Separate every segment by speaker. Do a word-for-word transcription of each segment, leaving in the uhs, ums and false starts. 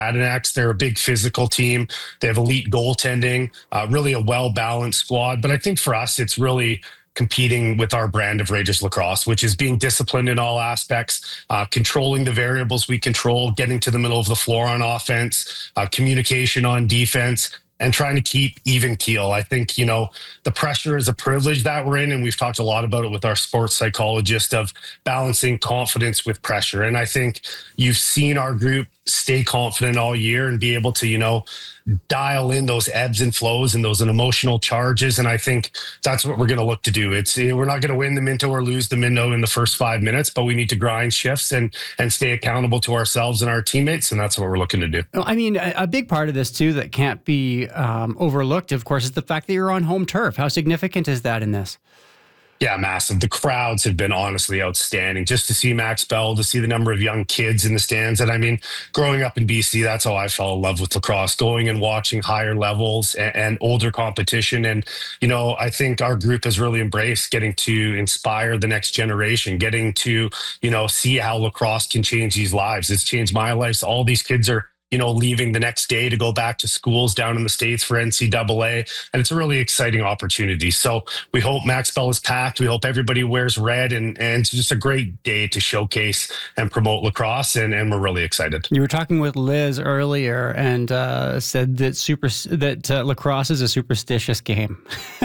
Speaker 1: Adirondack. They're a big physical team. They have elite goaltending, uh, really a well-balanced squad. But I think for us, it's really competing with our brand of Raiders lacrosse, which is being disciplined in all aspects, uh, controlling the variables we control, getting to the middle of the floor on offense, uh, communication on defense, and trying to keep even keel. I think, you know, the pressure is a privilege that we're in, and we've talked a lot about it with our sports psychologist of balancing confidence with pressure. And I think you've seen our group stay confident all year and be able to, you know, dial in those ebbs and flows and those emotional charges. And I think that's what we're going to look to do. It's we're not going to win the Minto or lose the Minto in the first five minutes, but we need to grind shifts and and stay accountable to ourselves and our teammates. And that's what we're looking to do.
Speaker 2: I mean, a, a big part of this too that can't be um, overlooked, of course, is the fact that you're on home turf. How significant is that in this?
Speaker 1: Yeah, massive. The crowds have been honestly outstanding. Just to see Max Bell, to see the number of young kids in the stands. And I mean, growing up in B C, that's how I fell in love with lacrosse, going and watching higher levels and, and older competition. And, you know, I think our group has really embraced getting to inspire the next generation, getting to, you know, see how lacrosse can change these lives. It's changed my life. So all these kids are, you know, leaving the next day to go back to schools down in the States for N C double A. And it's a really exciting opportunity. So we hope Max Bell is packed. We hope everybody wears red, and, and it's just a great day to showcase and promote lacrosse. And, and we're really excited.
Speaker 2: You were talking with Liz earlier and uh, said that super that uh, lacrosse is a superstitious game.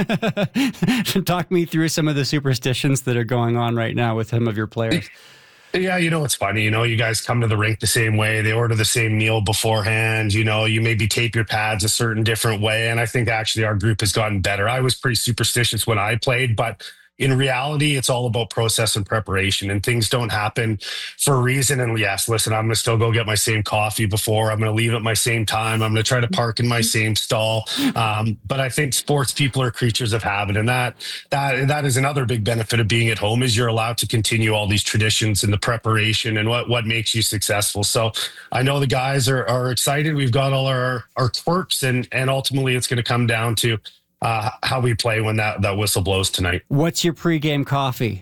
Speaker 2: Talk me through some of the superstitions that are going on right now with some of your players.
Speaker 1: Yeah, you know, it's funny. You know, you guys come to the rink the same way. They order the same meal beforehand. You know, you maybe tape your pads a certain different way. And I think actually our group has gotten better. I was pretty superstitious when I played, but in reality, it's all about process and preparation, and things don't happen for a reason. And yes, listen, I'm going to still go get my same coffee before. I'm going to leave at my same time. I'm going to try to park in my same stall. Um, but I think sports people are creatures of habit. And that, that, that is another big benefit of being at home, is you're allowed to continue all these traditions and the preparation and what, what makes you successful. So I know the guys are, are excited. We've got all our, our quirks, and, and ultimately it's going to come down to Uh, how we play when that, that whistle blows tonight.
Speaker 2: What's your pregame coffee?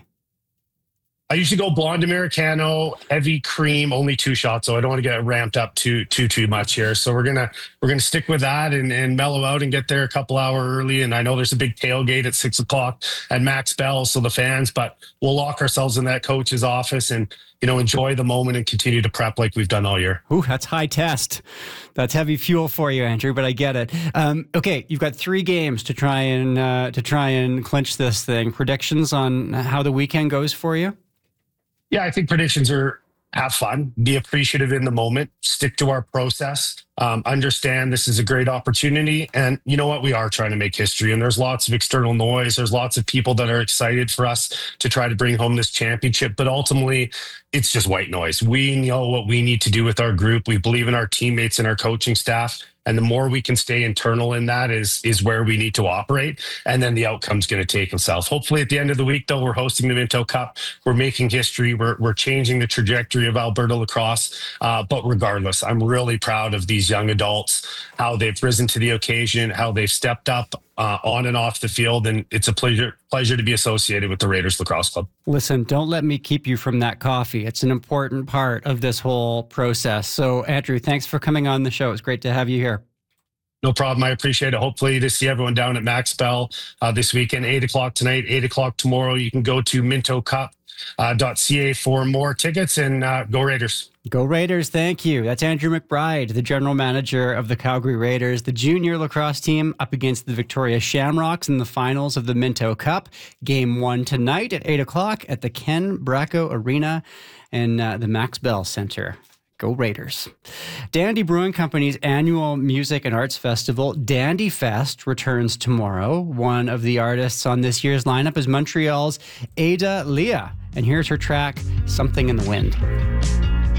Speaker 1: I usually go blonde Americano, heavy cream, only two shots, so I don't want to get ramped up too too too much here. So we're gonna we're gonna stick with that and, and mellow out and get there a couple hour early. And I know there's a big tailgate at six o'clock at Max Bell, so the fans, but we'll lock ourselves in that coach's office and, you know, enjoy the moment and continue to prep like we've done all year.
Speaker 2: Ooh, that's high test. That's heavy fuel for you, Andrew, but I get it. Um, okay, you've got three games to try and uh, to try and clinch this thing. Predictions on how the weekend goes for you?
Speaker 1: Yeah, I think predictions are have fun, be appreciative in the moment, stick to our process, um, understand this is a great opportunity. And you know what? We are trying to make history, and there's lots of external noise. There's lots of people that are excited for us to try to bring home this championship. But ultimately, it's just white noise. We know what we need to do with our group. We believe in our teammates and our coaching staff. And the more we can stay internal in that is is where we need to operate. And then the outcome's going to take itself. Hopefully at the end of the week, though, we're hosting the Minto Cup. We're making history. We're, we're changing the trajectory of Alberta lacrosse. Uh, but regardless, I'm really proud of these young adults, how they've risen to the occasion, how they've stepped up uh, on and off the field. And it's a pleasure, pleasure to be associated with the Raiders Lacrosse Club.
Speaker 2: Listen, don't let me keep you from that coffee. It's an important part of this whole process. So, Andrew, thanks for coming on the show. It's great to have you here.
Speaker 1: No problem. I appreciate it. Hopefully to see everyone down at Max Bell uh, this weekend, eight o'clock tonight, eight o'clock tomorrow. You can go to minto cup dot c a for more tickets, and uh, go Raiders.
Speaker 2: Go Raiders. Thank you. That's Andrew McBride, the general manager of the Calgary Raiders, the junior lacrosse team up against the Victoria Shamrocks in the finals of the Minto Cup. Game one tonight at eight o'clock at the Ken Bracco Arena and uh, the Max Bell Center. Go Raiders. Dandy Brewing Company's annual music and arts festival, Dandy Fest, returns tomorrow. One of the artists on this year's lineup is Montreal's Ada Leah. And here's her track, Something in the Wind.